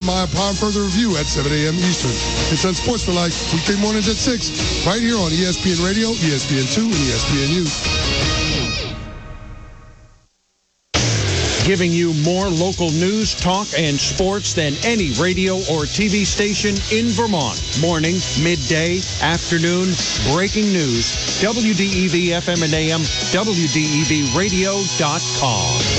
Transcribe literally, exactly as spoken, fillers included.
my Upon Further Review at seven a.m. Eastern. It's Unsportsmanlike, weekday mornings at six, right here on E S P N Radio, E S P N two, and E S P N U. Giving you more local news, talk, and sports than any radio or T V station in Vermont. Morning, midday, afternoon, breaking news. W D E V F M and A M, W D E V radio dot com.